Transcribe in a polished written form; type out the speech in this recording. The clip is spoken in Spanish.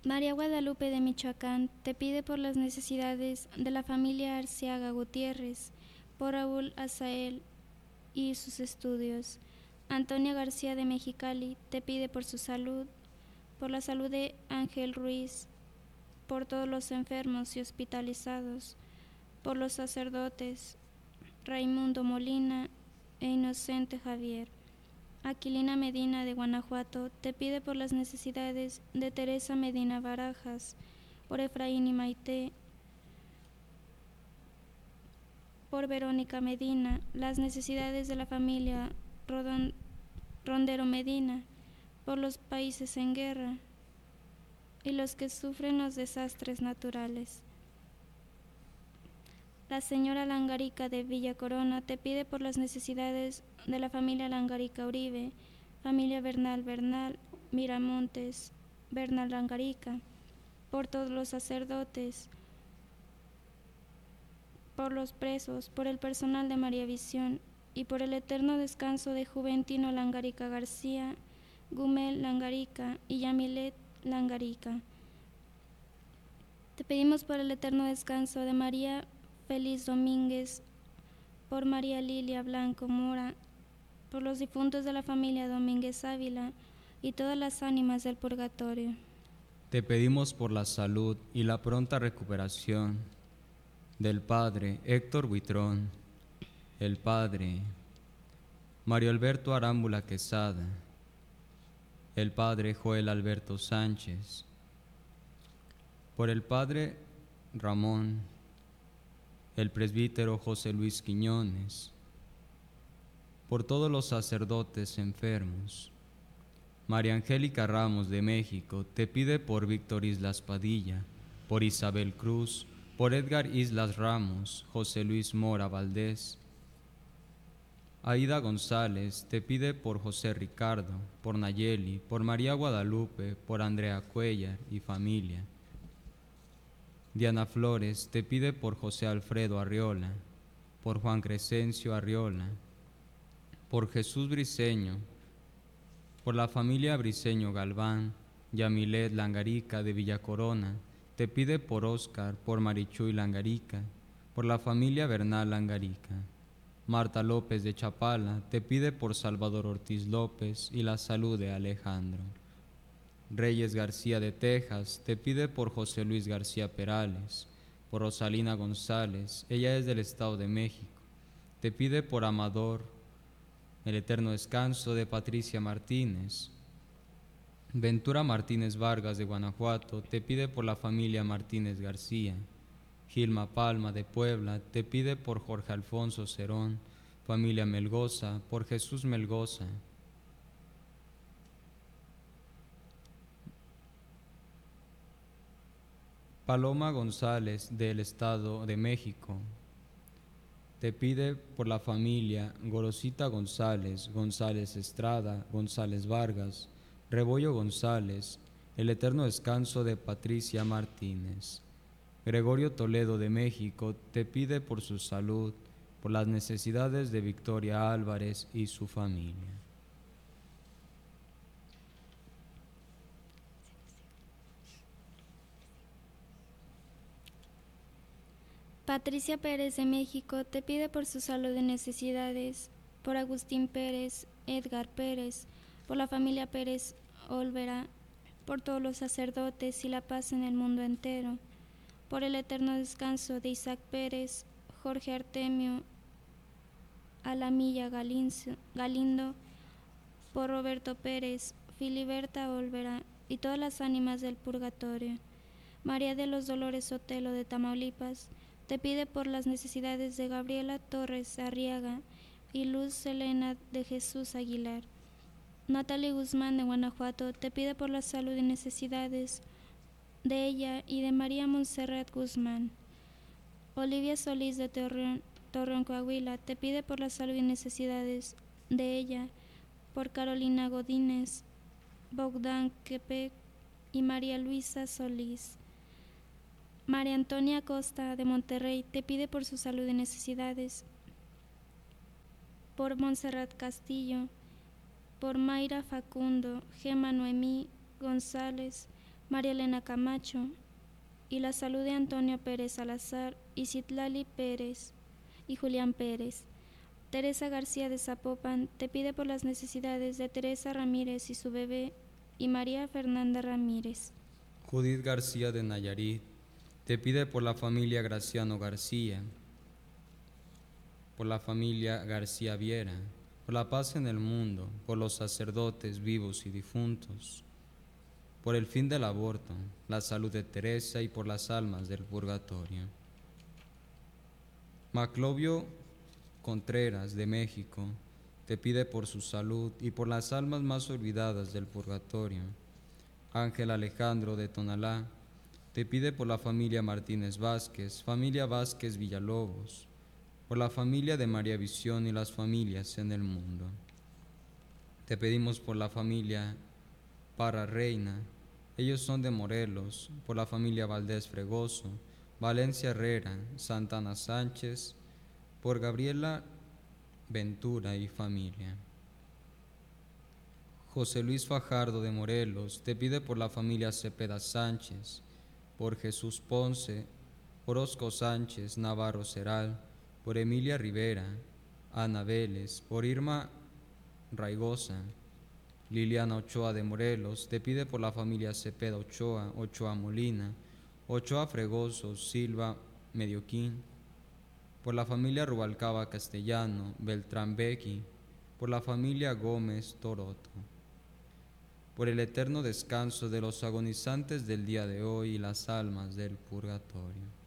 María Guadalupe de Michoacán te pide por las necesidades de la familia Arciaga Gutiérrez, por Raúl Azael y sus estudios. Antonia García de Mexicali te pide por su salud, por la salud de Ángel Ruiz, por todos los enfermos y hospitalizados, por los sacerdotes Raimundo Molina e Inocente Javier. Aquilina Medina de Guanajuato te pide por las necesidades de Teresa Medina Barajas, por Efraín y Maite, por Verónica Medina, las necesidades de la familia Rondero Medina, por los países en guerra y los que sufren los desastres naturales. La señora Langarica de Villa Corona te pide por las necesidades de la familia Langarica Uribe, familia Bernal Miramontes, Bernal Langarica, por todos los sacerdotes, por los presos, por el personal de María Visión y por el eterno descanso de Juventino Langarica García, Gumel Langarica y Yamilet Langarica. Te pedimos por el eterno descanso de María Feliz Domínguez, por María Lilia Blanco Mora, por los difuntos de la familia Domínguez Ávila y todas las ánimas del purgatorio. Te pedimos por la salud y la pronta recuperación del padre Héctor Buitrón, el padre Mario Alberto Arámbula Quesada, el padre Joel Alberto Sánchez, por el padre Ramón, el presbítero José Luis Quiñones, por todos los sacerdotes enfermos. María Angélica Ramos de México te pide por Víctor Islas Padilla, por Isabel Cruz, por Edgar Islas Ramos, José Luis Mora Valdés. Aida González te pide por José Ricardo, por Nayeli, por María Guadalupe, por Andrea Cuellar y familia. Diana Flores te pide por José Alfredo Arriola, por Juan Crescencio Arriola, por Jesús Briceño, por la familia Briceño Galván. Yamilet Langarica de Villa Corona te pide por Óscar, por Marichuy Langarica, por la familia Bernal Langarica. Marta López de Chapala te pide por Salvador Ortiz López y la salud de Alejandro. Reyes García de Texas te pide por José Luis García Perales, por Rosalina González, ella es del Estado de México. Te pide por Amador, el eterno descanso de Patricia Martínez. Ventura Martínez Vargas de Guanajuato te pide por la familia Martínez García. Gilma Palma de Puebla te pide por Jorge Alfonso Cerón, familia Melgoza, por Jesús Melgoza. Paloma González del Estado de México te pide por la familia Gorosita González, González Estrada, González Vargas, Rebollo González, el eterno descanso de Patricia Martínez. Gregorio Toledo de México te pide por su salud, por las necesidades de Victoria Álvarez y su familia. Patricia Pérez de México te pide por su salud y necesidades, por Agustín Pérez, Edgar Pérez, por la familia Pérez Olvera, por todos los sacerdotes y la paz en el mundo entero, por el eterno descanso de Isaac Pérez, Jorge Artemio Alamilla Galindo, por Roberto Pérez, Filiberta Olvera y todas las ánimas del purgatorio. María de los Dolores Sotelo de Tamaulipas te pide por las necesidades de Gabriela Torres Arriaga y Luz Elena de Jesús Aguilar. Natalie Guzmán de Guanajuato te pide por la salud y necesidades de ella y de María Montserrat Guzmán. Olivia Solís de Torreón, Coahuila te pide por la salud y necesidades de ella, por Carolina Godínez, Bogdán Quepec y María Luisa Solís. María Antonia Costa de Monterrey te pide por su salud y necesidades, por Montserrat Castillo, por Mayra Facundo, Gema Noemí González, María Elena Camacho, y la salud de Antonio Pérez Salazar y Citlali Pérez y Julián Pérez. Teresa García de Zapopan te pide por las necesidades de Teresa Ramírez y su bebé y María Fernanda Ramírez. Judith García de Nayarit te pide por la familia Graciano García, por la familia García Viera, por la paz en el mundo, por los sacerdotes vivos y difuntos, por el fin del aborto, la salud de Teresa y por las almas del purgatorio. Maclovio Contreras de México te pide por su salud y por las almas más olvidadas del purgatorio. Ángel Alejandro de Tonalá te pide por la familia Martínez Vázquez, familia Vázquez Villalobos, por la familia de María Visión y las familias en el mundo. Te pedimos por la familia Parra Reina, ellos son de Morelos, por la familia Valdés Fregoso, Valencia Herrera, Santana Sánchez, por Gabriela Ventura y familia. José Luis Fajardo de Morelos te pide por la familia Cepeda Sánchez, por Jesús Ponce, Orozco Sánchez, Navarro Ceral, por Emilia Rivera, Ana Vélez, por Irma Raigosa. Liliana Ochoa de Morelos te pide por la familia Cepeda Ochoa, Ochoa Molina, Ochoa Fregoso, Silva Medioquín, por la familia Rubalcaba Castellano, Beltrán Bequi, por la familia Gómez Toroto, por el eterno descanso de los agonizantes del día de hoy y las almas del purgatorio.